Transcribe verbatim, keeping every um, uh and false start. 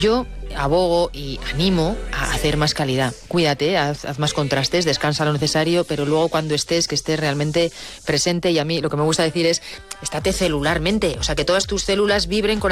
Yo abogo y animo a hacer más calidad. Cuídate, haz, haz más contrastes, descansa lo necesario, pero luego cuando estés, que estés realmente presente. Y a mí lo que me gusta decir es, estate celularmente, o sea, que todas tus células vibren con